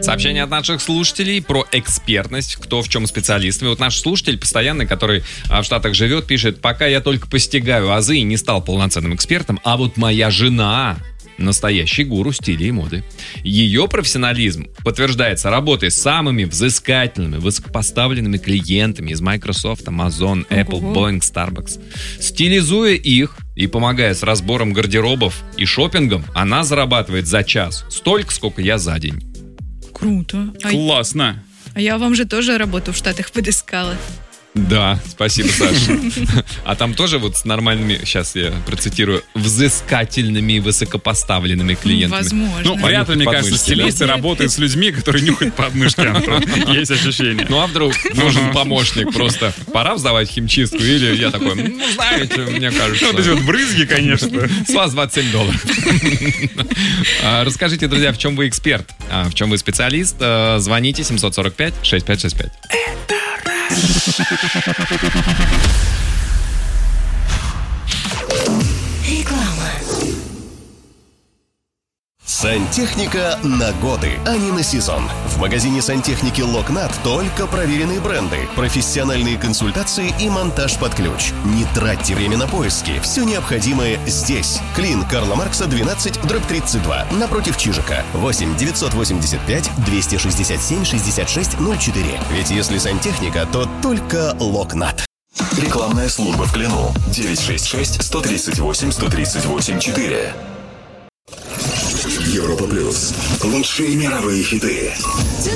Сообщение от наших слушателей про экспертность, кто в чем специалист. И вот наш слушатель постоянный, который в Штатах живет, пишет: пока я только постигаю азы и не стал полноценным экспертом, а вот моя жена настоящий гуру стиля и моды. Ее профессионализм подтверждается работой с самыми взыскательными, высокопоставленными клиентами из Microsoft, Amazon, Apple, Boeing, Starbucks. Стилизуя их и помогая с разбором гардеробов и шопингом, она зарабатывает за час столько, сколько я за день. Круто. Классно. А я вам же тоже работу в Штатах подыскала. Да, спасибо, Саша. А там тоже вот с нормальными, сейчас я процитирую, взыскательными и высокопоставленными клиентами. Возможно. Ну, вряд ли, мне кажется, стилисты работают с людьми, которые нюхают подмышки. Есть ощущение. Ну, а вдруг нужен помощник? Просто пора сдавать химчистку? Или я такой, знаете, мне кажется... Вот эти вот брызги, конечно. С вас $27. Расскажите, друзья, в чем вы эксперт, в чем вы специалист. Звоните 745-6565. Реклама. Сантехника на годы, а не на сезон. В магазине сантехники Локнат только проверенные бренды, профессиональные консультации и монтаж под ключ. Не тратьте время на поиски, все необходимое здесь. Клин Карла Маркса 12/32, напротив Чижика. 8-987-267-66-04. Ведь если сантехника, то только Локнат. Рекламная служба в Клину. 966-138-138-4. Европа Плюс. Лучшие мировые хиты.